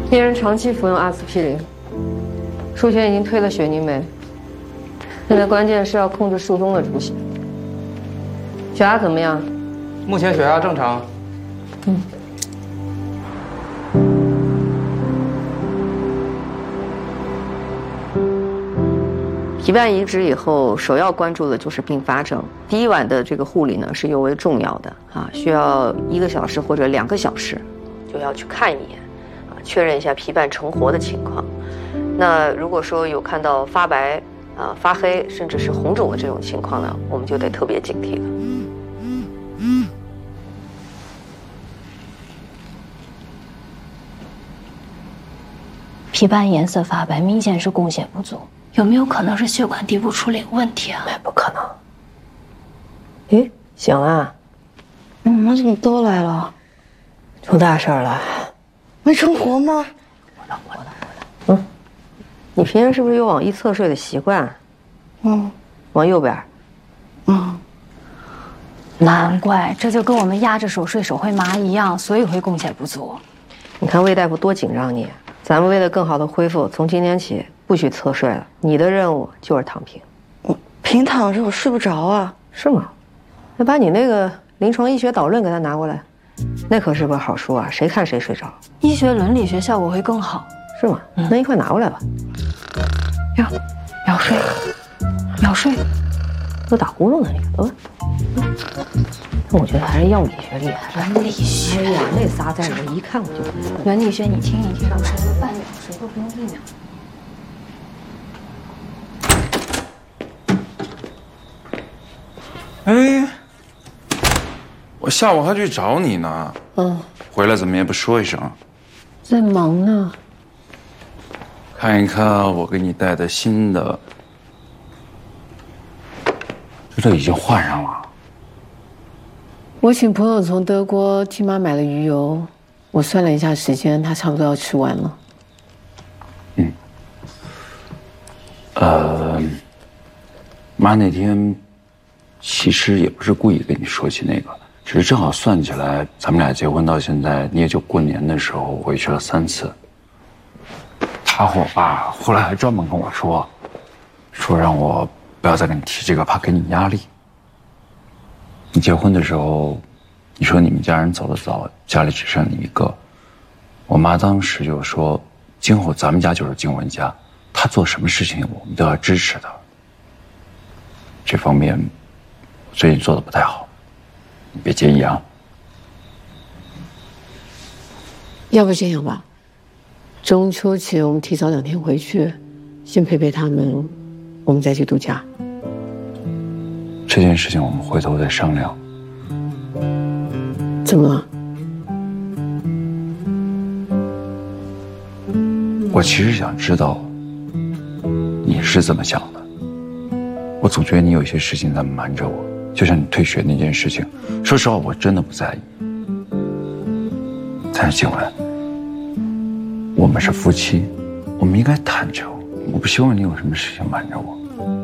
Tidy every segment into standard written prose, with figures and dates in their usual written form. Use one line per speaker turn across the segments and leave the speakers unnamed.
病人长期服用阿司匹林，输血已经推了血凝酶，现在关键是要控制术中的出血。血压怎么样？
目前血压正常。
皮瓣移植以后，首要关注的就是并发症。第一晚的这个护理呢是尤为重要的啊，需要1个小时或者2个小时，就要去看一眼，确认一下皮瓣成活的情况。那如果说有看到发白、发黑，甚至是红肿的这种情况呢，我们就得特别警惕了。
皮瓣颜色发白，明显是供血不足。有没有可能是血管底部出了问题啊？
不可能。诶，醒了？
我们怎么都来了？
出大事了？
没成活吗？
我的。你平时是不是有往一侧睡的习惯？往右边。
难怪，这就跟我们压着手睡手会麻一样，所以会供血不足。
你看魏大夫多紧张你，咱们为了更好的恢复，从今天起不许侧睡了。你的任务就是躺平。
平躺着我睡不着啊。
是吗？那把你那个临床医学导论给他拿过来，那可是本好书啊，谁看谁睡着。
医学伦理学效果会更好。
是吗？那一块拿过来吧。
要睡，要睡。
都打呼噜呢，你看。但我觉得还是药理学厉害。
伦理学。
哎呀，那仨字我一看我就。
伦理学你听一听，说个半秒钟都不用1秒。
哎，我下午还去找你呢。回来怎么也不说一声？
在忙呢。
看一看我给你带的新的，这都已经换上了。
我请朋友从德国替妈买了鱼油，我算了一下时间，他差不多要吃完了。
妈那天其实也不是故意跟你说起那个，只是正好算起来，咱们俩结婚到现在，你也就过年的时候回去了3次。他和我爸后来还专门跟我说让我不要再跟你提这个，怕给你压力。你结婚的时候，你说你们家人走得早，家里只剩你一个。我妈当时就说，今后咱们家就是静文家，她做什么事情我们都要支持她。这方面，我最近做的不太好，你别介意啊。
要不这样吧，中秋节我们提早2天回去，先陪陪他们，我们再去度假。
这件事情我们回头再商量。
怎么了？
我其实想知道你是怎么想的。我总觉得你有些事情在瞒着我，就像你退学那件事情，说实话我真的不在意。但是静文，我们是夫妻，我们应该坦诚，我不希望你有什么事情瞒着我。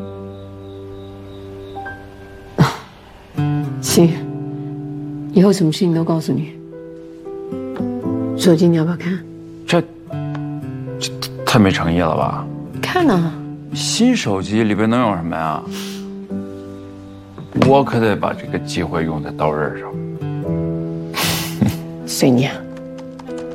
行，以后什么事情都告诉你。手机你要不要看？
这太没诚意了吧？
看啊。
新手机里边能有什么呀？我可得把这个机会用在刀刃上。
随你啊。